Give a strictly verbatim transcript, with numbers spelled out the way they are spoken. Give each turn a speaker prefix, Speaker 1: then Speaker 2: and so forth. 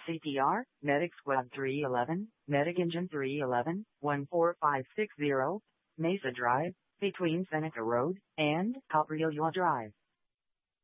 Speaker 1: C P R, Medic Squad three eleven, Medic Engine three eleven, one four five six zero, Mesa Drive, between Seneca Road and Cabrillo Drive.